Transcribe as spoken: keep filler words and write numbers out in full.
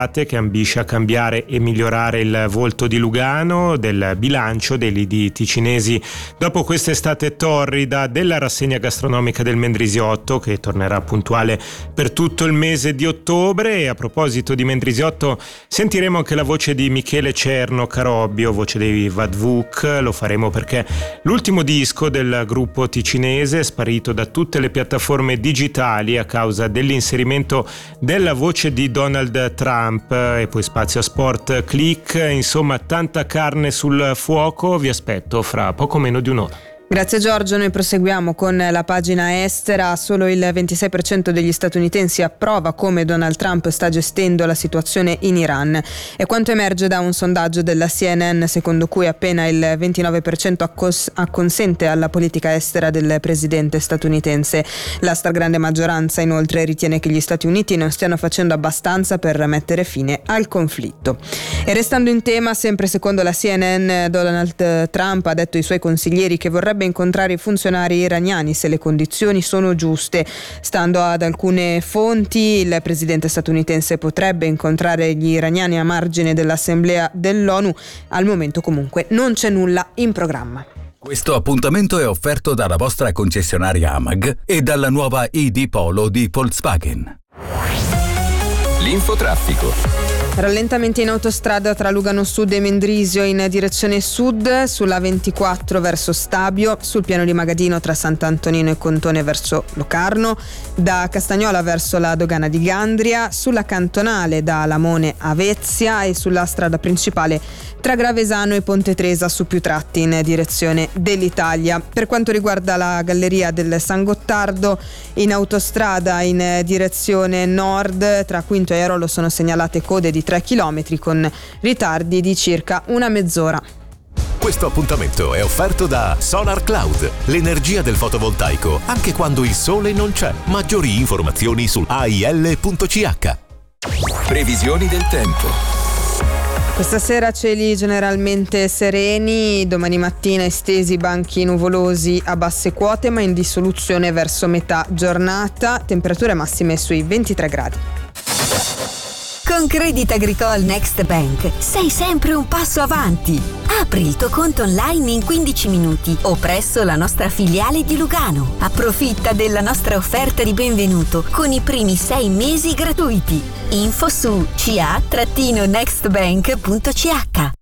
che ambisce a cambiare e migliorare il volto di Lugano, del bilancio dei lidi ticinesi dopo quest'estate torrida, della rassegna gastronomica del Mendrisiotto che tornerà puntuale per tutto il mese di ottobre. E a proposito di Mendrisiotto sentiremo anche la voce di Michele Cerno Carobbio, voce dei Vadvuk. Lo faremo perché l'ultimo disco del gruppo ticinese è sparito da tutte le piattaforme digitali a causa dell'inserimento della voce di Donald Trump. E poi spazio a sport, click, insomma tanta carne sul fuoco. Vi aspetto fra poco meno di un'ora. Grazie Giorgio, noi proseguiamo con la pagina estera. Solo il ventisei per cento degli statunitensi approva come Donald Trump sta gestendo la situazione in Iran. È quanto emerge da un sondaggio della C N N, secondo cui appena il ventinove per cento accos- acconsente alla politica estera del presidente statunitense. La stragrande maggioranza inoltre ritiene che gli Stati Uniti non stiano facendo abbastanza per mettere fine al conflitto. E restando in tema, sempre secondo la C N N, Donald Trump ha detto ai suoi consiglieri che vorrebbe incontrare i funzionari iraniani se le condizioni sono giuste. Stando ad alcune fonti, il presidente statunitense potrebbe incontrare gli iraniani a margine dell'Assemblea dell'ONU. Al momento comunque non c'è nulla in programma. Questo appuntamento è offerto dalla vostra concessionaria AMAG e dalla nuova I D Polo di Volkswagen. L'infotraffico. Rallentamenti in autostrada tra Lugano Sud e Mendrisio in direzione sud, sulla ventiquattro verso Stabio, sul piano di Magadino tra Sant'Antonino e Contone verso Locarno, da Castagnola verso la dogana di Gandria, sulla cantonale da Lamone a Vezia e sulla strada principale tra Gravesano e Ponte Tresa su più tratti in direzione dell'Italia. Per quanto riguarda la galleria del San Gottardo, in autostrada in direzione nord tra Quinto e Airolo sono segnalate code di tre chilometri con ritardi di circa una mezz'ora. Questo appuntamento è offerto da Solar Cloud, l'energia del fotovoltaico anche quando il sole non c'è. Maggiori informazioni su A I L punto C H. Previsioni del tempo. Questa sera cieli generalmente sereni, domani mattina estesi banchi nuvolosi a basse quote ma in dissoluzione verso metà giornata, temperature massime sui ventitré gradi. Con Crédit Agricole Next Bank sei sempre un passo avanti. Apri il tuo conto online in quindici minuti o presso la nostra filiale di Lugano. Approfitta della nostra offerta di benvenuto con i primi sei mesi gratuiti. Info su c a next bank punto c h.